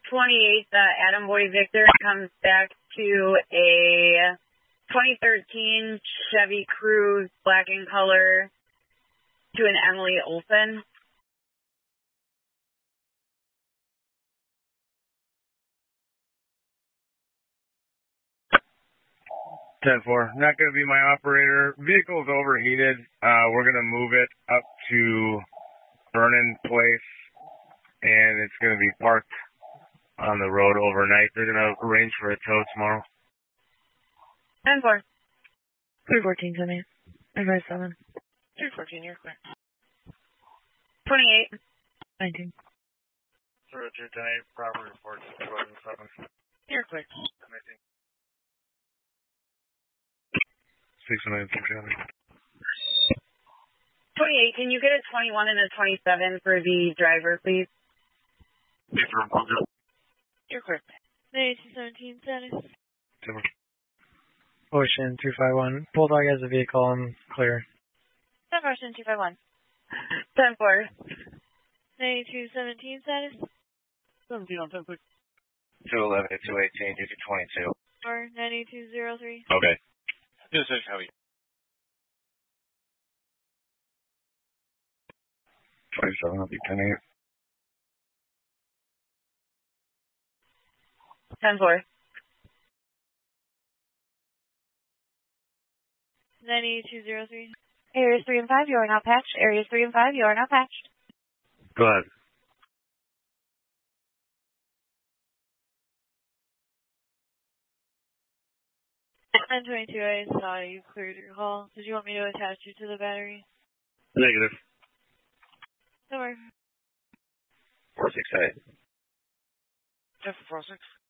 28, Adam Boy Victor comes back to a 2013 Chevy Cruze, black in color, to an Emily Olson. 10-4. Not going to be my operator. Vehicle's overheated. We're going to move it up to Vernon Place, and it's going to be parked on the road overnight. They're going to arrange for a tow tomorrow. 10-4. 314, come in. 557. 314, you're clear. 28. 19. 0210, property report 617. You're clear. 619, 28, can you get a 21 and a 27 for the driver, please? You're clear. 9217 status. Ocean 251. Bulldog has a vehicle. I'm clear. Ocean 251. 10-4. 9217 status. 17 on 10, please. 211 to 218, you do 22. Or 9203. Okay. Yes, sir, how are you? 27, I'll be 10-8. 10-4. 9203. Areas 3 and 5, you are now patched. Areas 3 and 5, you are now patched. Go ahead. And 22, I saw you cleared your call. Did you want me to attach you to the battery? Negative. Don't worry. 468. Jeff 46.